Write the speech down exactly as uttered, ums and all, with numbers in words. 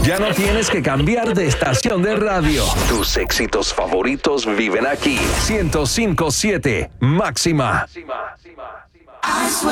Ya no tienes que cambiar de estación de radio. Tus éxitos favoritos viven aquí. ciento cinco punto siete Máxima. I swear